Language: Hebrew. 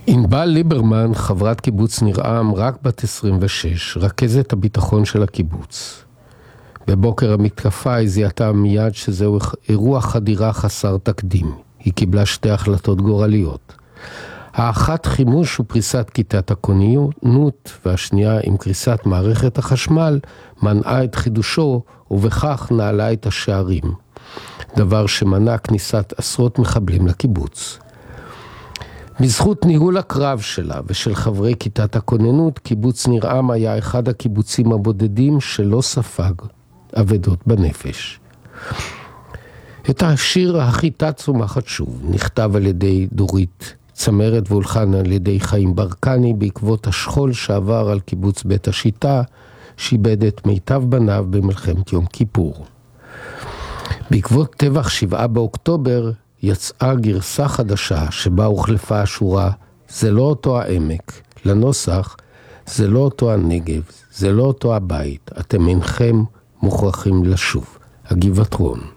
ענבל ליברמן, חברת קיבוץ ניר-עם, רק בת 26, רכזת הביטחון של הקיבוץ. בבוקר המתקפה היא זיהתה מיד שזהו אירוע חדירה חסר תקדים. היא קיבלה שתי החלטות גורליות. האחת חימוש ופריסת כיתת הכוננות, והשנייה עם קריסת מערכת החשמל מנעה את חידושו ובכך נעלה את השערים. דבר שמנע כניסת עשרות מחבלים לקיבוץ. בזכות ניהול הקרב שלה ושל חברי כיתת הכוננות, קיבוץ ניר-עם היה אחד הקיבוצים הבודדים שלא ספג אבדות בנפש. את השיר החיטה צומחת שוב נכתב על ידי דורית צמרת והולחן על ידי חיים ברקני בעקבות השכול שעבר על קיבוץ בית השיטה, שאיבד את מיטב בניו במלחמת יום כיפור. בעקבות טבח 7 באוקטובר יצאה גרסה חדשה שבה הוחלפה השורה "זה לא אותו העמק", לנוסח "זה לא אותו הנגב, זה לא אותו הבית, אתם אינכם מוכרחים לשוב", הגבעת רון.